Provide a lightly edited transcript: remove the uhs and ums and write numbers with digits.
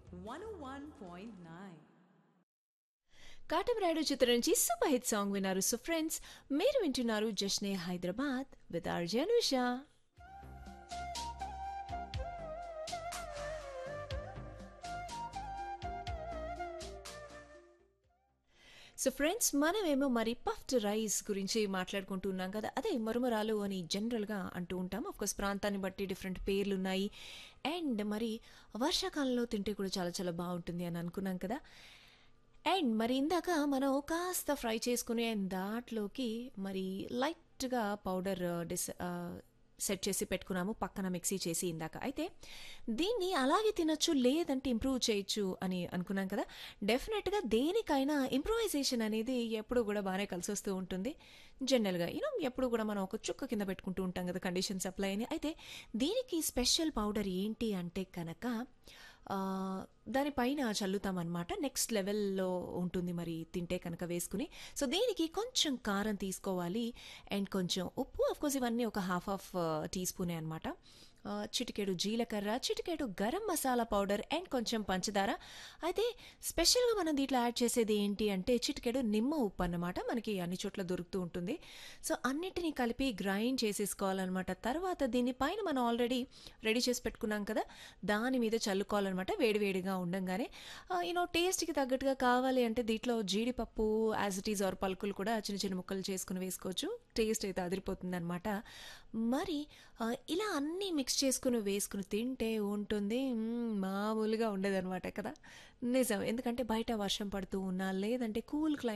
101.9. కాటమరాయుడు చిత్రం నుంచి super hit song విన్నారు. సో ఫ్రెండ్స్, మీరు వింటున్నారు జష్నే Hyderabad with RJ Anusha. So friends, మనమేమో మరి పఫ్డ్ రైస్ గురించి మాట్లాడుకుంటూ ఉన్నాం కదా. అదే మరుమరాలు అని జనరల్గా అంటూ ఉంటాం. కోర్స్ ప్రాంతాన్ని బట్టి డిఫరెంట్ పేర్లు ఉన్నాయి. అండ్ మరి వర్షాకాలంలో తింటే కూడా చాలా చాలా బాగుంటుంది అని అనుకున్నాం కదా. అండ్ మరి ఇందాక మనం కాస్త ఫ్రై చేసుకుని అండ్ దాంట్లోకి మరి లైట్గా పౌడర్ సెట్ చేసి పెట్టుకున్నాము పక్కన మిక్సీ చేసి ఇందాక. అయితే దీన్ని అలాగే తినొచ్చు, లేదంటే ఇంప్రూవ్ చేయొచ్చు అని అనుకున్నాం కదా. డెఫినెట్గా దేనికైనా ఇంప్రూవైజేషన్ అనేది ఎప్పుడు కూడా బాగానే కలిసి వస్తూ ఉంటుంది. జనరల్గా ఎప్పుడు కూడా మనం ఒక చుక్క కింద పెట్టుకుంటూ ఉంటాం కదా కండిషన్స్ అప్లై అని. అయితే దీనికి స్పెషల్ పౌడర్ ఏంటి అంటే కనుక దానిపైన చల్లుతామన్నమాట. నెక్స్ట్ లెవెల్లో ఉంటుంది మరి తింటే కనుక వేసుకుని. సో దీనికి కొంచెం కారం తీసుకోవాలి అండ్ కొంచెం ఉప్పు. అఫ్కోర్స్ ఇవన్నీ ఒక హాఫ్ టీ స్పూనే అనమాట. చిటికెడు జీలకర్ర, చిటికెడు గరం మసాలా పౌడర్ అండ్ కొంచెం పంచదార. అయితే స్పెషల్గా మనం దీంట్లో యాడ్ చేసేది ఏంటి అంటే చిటికెడు నిమ్మ ఉప్పు అన్నమాట. మనకి అన్ని చోట్ల దొరుకుతూ ఉంటుంది. సో అన్నిటినీ కలిపి గ్రైండ్ చేసేసుకోవాలన్నమాట. తర్వాత దీనిపైన మనం ఆల్రెడీ రెడీ చేసి పెట్టుకున్నాం కదా, దాని మీద చల్లుకోవాలన్నమాట వేడివేడిగా ఉండంగానే. టేస్ట్కి తగ్గట్టుగా కావాలి అంటే దీంట్లో జీడిపప్పు యాజ్ ఇట్ ఈజ్ ఆర్ పలుకులు కూడా చిన్న చిన్న ముక్కలు చేసుకుని వేసుకోవచ్చు. టేస్ట్ అయితే అదిరిపోతుంది అనమాట. మరి ఇలా అన్నీ మిక్స్ చేసుకుని వేసుకుని తింటే ఉంటుంది మామూలుగా ఉండదన్నమాట కదా. నిజం. ఎందుకంటే బయట వర్షం పడుతూ ఉన్నా, లేదంటే కూల్